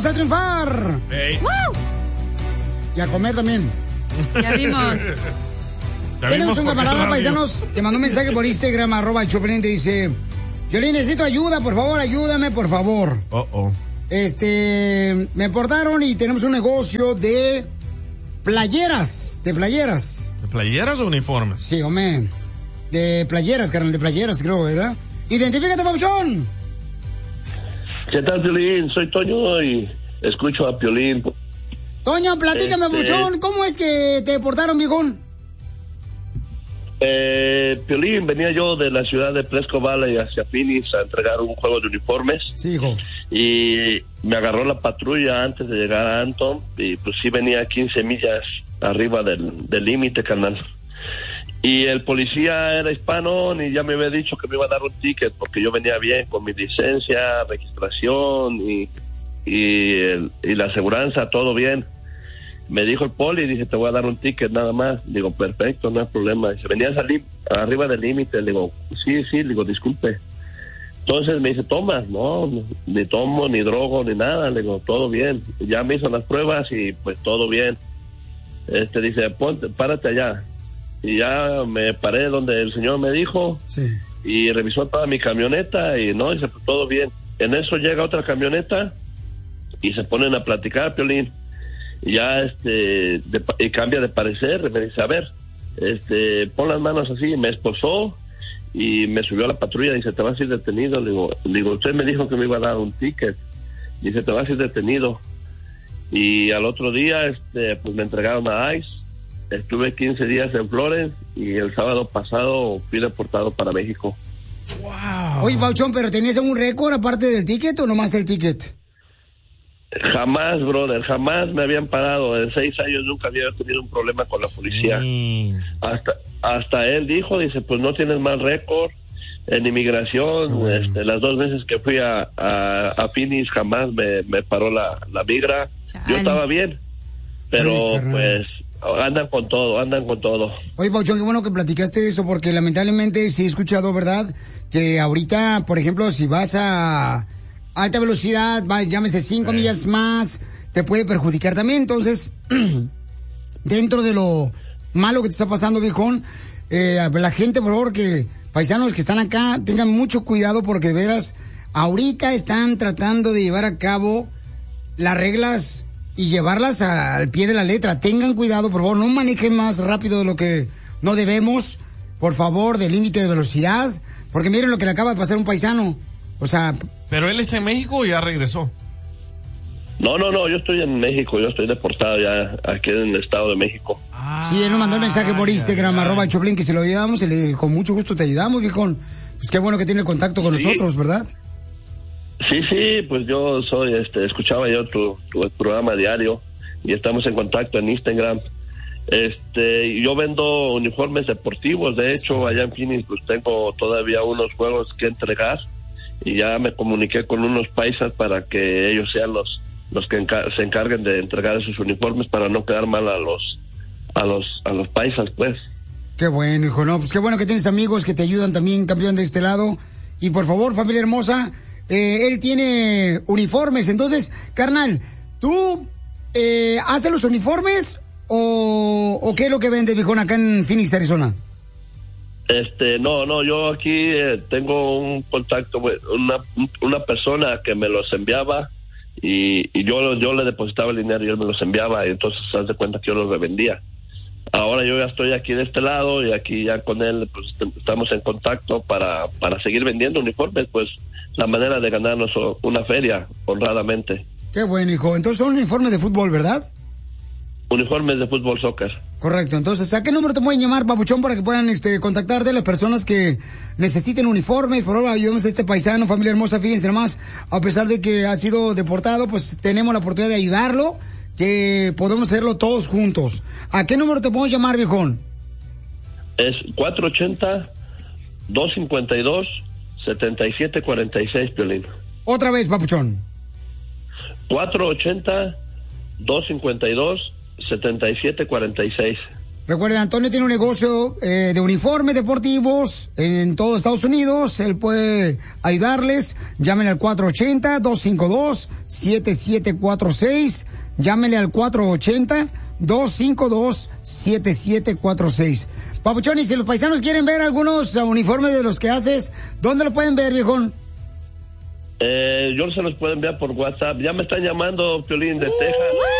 a triunfar. Hey. ¡Woo! Y a comer también. Ya vimos. Tenemos un camarada, paisanos, que mandó un mensaje por Instagram, @Choplin, te dice: Piolín, necesito ayuda, por favor, ayúdame, por favor. Me portaron y tenemos un negocio de playeras. ¿De playeras o uniformes? Sí, hombre. De playeras, carnal, de playeras, creo, ¿verdad? Identifícate, papuchón. ¿Qué tal, Piolín? Soy Toño y escucho a Piolín. Toño, platícame, papuchón, ¿cómo es que te portaron, viejón? Piolín, venía yo de la ciudad de Fresco Valley hacia Phoenix a entregar un juego de uniformes. Sí, hijo. Y me agarró la patrulla antes de llegar a Anton y pues sí venía 15 millas arriba del límite, carnal. Y el policía era hispano y ya me había dicho que me iba a dar un ticket porque yo venía bien con mi licencia, registración y la aseguranza, todo bien. Me dijo el poli, dije, te voy a dar un ticket nada más. Digo, perfecto, no hay problema. Dice, venías arriba del límite. Le digo, sí, le digo, disculpe. Entonces me dice, ¿tomas? No, ni tomo, ni drogo, ni nada. Le digo, todo bien. Ya me hizo las pruebas y pues todo bien. Dice, párate allá. Y ya me paré donde el señor me dijo. Sí. Y revisó toda mi camioneta y no, dice, pues todo bien. En eso llega otra camioneta y se ponen a platicar, Piolín. Y ya y cambia de parecer. Me dice, a ver, pon las manos así. Me esposó y me subió a la patrulla. Dice, te vas a ir detenido. Le digo, usted me dijo que me iba a dar un ticket. Dice, te vas a ir detenido. Y al otro día pues me entregaron a ICE. Estuve 15 días en Flores y el sábado pasado fui deportado para México. Wow. Oye, Pauchón, ¿pero tenías algún récord aparte del ticket o nomás el ticket? Jamás, brother, jamás me habían parado. En 6 años nunca había tenido un problema con la policía. Hasta él dijo, dice, pues no tienes mal récord en inmigración. Las 2 veces que fui a Phoenix jamás me paró la migra. Chale. Yo estaba bien, pero pues andan con todo. Oye, Pauchón, qué bueno que platicaste eso, porque lamentablemente sí he escuchado, ¿verdad? Que ahorita, por ejemplo, si vas a alta velocidad, llámese 5 millas más, te puede perjudicar también. Entonces, dentro de lo malo que te está pasando, viejón, la gente, por favor, paisanos que están acá, tengan mucho cuidado porque de veras, ahorita están tratando de llevar a cabo las reglas y llevarlas al pie de la letra. Tengan cuidado, por favor, no manejen más rápido de lo que no debemos, por favor, del límite de velocidad, porque miren lo que le acaba de pasar a un paisano. O sea... ¿Pero él está en México o ya regresó? No, yo estoy en México, yo estoy deportado ya aquí en el Estado de México. Sí, él nos mandó el mensaje por Instagram, @Choplin, que se lo ayudamos, y le dije, con mucho gusto te ayudamos, viejón. Pues qué bueno que tiene contacto con nosotros, ¿verdad? Sí, pues yo soy, escuchaba yo tu programa diario y estamos en contacto en Instagram. Yo vendo uniformes deportivos, de hecho, allá en Phoenix pues tengo todavía unos juegos que entregar y ya me comuniqué con unos paisas para que ellos sean los que se encarguen de entregar esos uniformes para no quedar mal a los paisas, pues. Qué bueno, hijo, no, pues qué bueno que tienes amigos que te ayudan también, campeón, de este lado. Y por favor, familia hermosa, él tiene uniformes. Entonces, carnal, ¿tú haces los uniformes o qué es lo que vende, viejón, acá en Phoenix, Arizona? No, yo aquí tengo un contacto, una persona que me los enviaba y yo le depositaba el dinero y él me los enviaba y entonces se hace cuenta que yo los revendía. Ahora yo ya estoy aquí de este lado y aquí ya con él pues estamos en contacto para seguir vendiendo uniformes, pues la manera de ganarnos una feria, honradamente. Qué bueno, hijo. Entonces son uniformes de fútbol, ¿verdad? Uniformes de fútbol, soccer. Correcto. Entonces, ¿a qué número te pueden llamar, papuchón, para que puedan contactarte las personas que necesiten uniformes? Por favor, ayudemos a este paisano, familia hermosa, fíjense nomás, a pesar de que ha sido deportado, pues tenemos la oportunidad de ayudarlo, que podemos hacerlo todos juntos. ¿A qué número te podemos llamar, viejón? Es 480-252-7746, Piolín. Otra vez, papuchón. 480-252-7746. Recuerden, Antonio tiene un negocio de uniformes deportivos en todo Estados Unidos. Él puede ayudarles. Llámenle al 480-252-7746. Llámenle al 480-252-7746. Papuchón, y si los paisanos quieren ver algunos uniformes de los que haces, ¿dónde lo pueden ver, viejón? Yo se los puedo enviar por WhatsApp. Ya me están llamando, Piolín, de Texas.